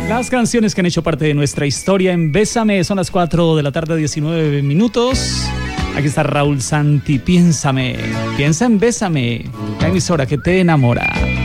Las canciones que han hecho parte de nuestra historia en Bésame. Son las 4 de la tarde, 19 minutos. Aquí está Raúl Santi, Piénsame. Piensa en Bésame, la emisora que te enamora.